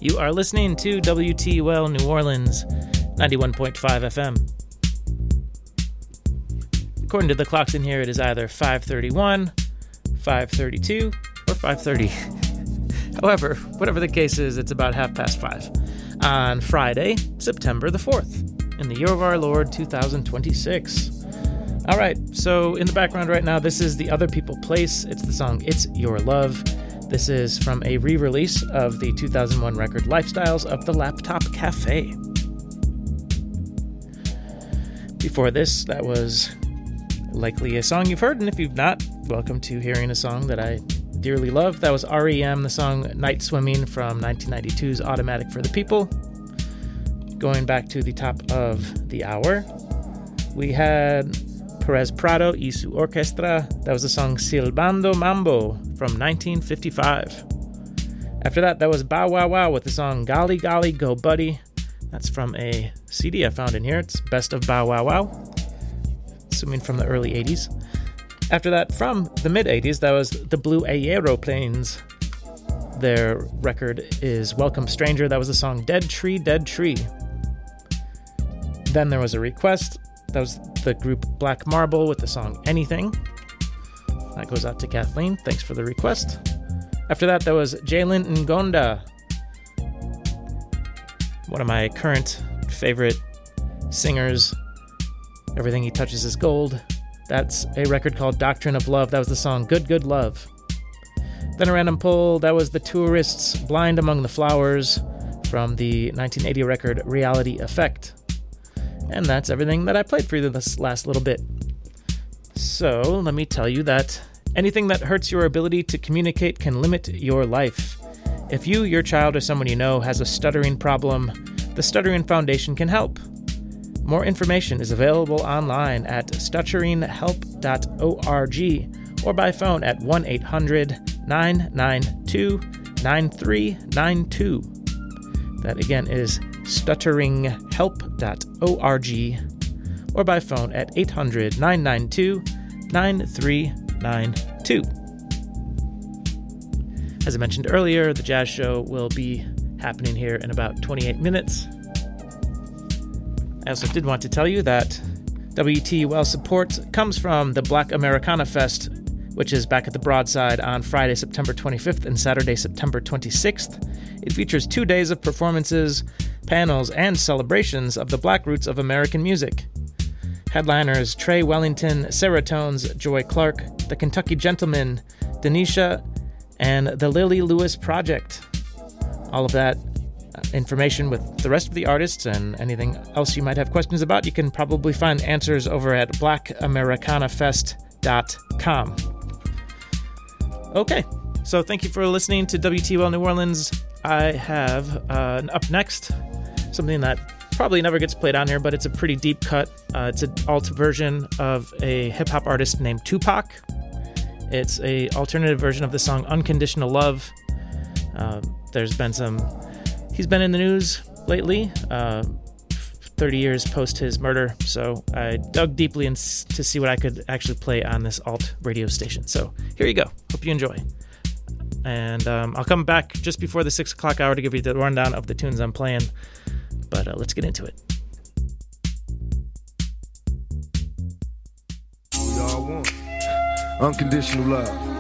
You are listening to WTUL New Orleans, 91.5 FM. According to the clocks in here, it is either 5:31, 5:32, or 5:30. However, whatever the case is, it's about 5:30 on Friday, September the 4th, in the year of our Lord, 2026. All right, so in the background right now, this is The Other People Place. It's the song It's Your Love. This is from a re-release of the 2001 record Lifestyles of the Laptop Cafe. Before this, that was likely a song you've heard, and if you've not, welcome to hearing a song that I dearly love. That was REM, the song Night Swimming from 1992's Automatic for the People. Going back to the top of the hour, we had Perez Prado y su Orquestra. That was the song Silbando Mambo from 1955. After that, was Bow Wow Wow with the song Golly Golly Go Buddy. That's from a CD I found in here. It's Best of Bow Wow Wow, assuming from the early 80s. After that, from the mid-80s, that was the Blue Aeroplanes. Their record is Welcome Stranger. That was the song Dead Tree, Dead Tree. Then there was a request. That was the group Black Marble with the song Anything. That goes out to Kathleen. Thanks for the request. After that, was Jalen Ngonda, one of my current favorite singers. Everything he touches is gold. That's a record called Doctrine of Love. That was the song Good Good Love. Then a random pull. That was the Tourists' Blind Among the Flowers from the 1980 record Reality Effect. And that's everything that I played for you this last little bit. So, let me tell you that anything that hurts your ability to communicate can limit your life. If you, your child, or someone you know has a stuttering problem, the Stuttering Foundation can help. More information is available online at stutteringhelp.org or by phone at 1-800-992-9392. That again is stutteringhelp.org or by phone at 800-992-9392. As I mentioned earlier, the jazz show will be happening here in about 28 minutes. I also did want to tell you that WTUL support comes from the Black Americana Fest, which is back at the Broadside on Friday, September 25th and Saturday, September 26th. It features 2 days of performances, panels, and celebrations of the Black roots of American music. Headliners Trey Wellington, Serotones, Joy Clark, The Kentucky Gentlemen, Denisha, and the Lily Lewis Project. All of that information with the rest of the artists and anything else you might have questions about, you can probably find answers over at blackamericanafest.com. Okay, so thank you for listening to WTUL New Orleans. I have up next something that probably never gets played on here, but it's a pretty deep cut. It's an alt version of a hip-hop artist named Tupac. It's a alternative version of the song Unconditional Love. He's been in the news lately, 30 years post his murder, so I dug deeply to see what I could actually play on this alt radio station. So here you go. Hope you enjoy. And I'll come back just before the 6 o'clock hour to give you the rundown of the tunes I'm playing, but let's get into it. We all want unconditional love.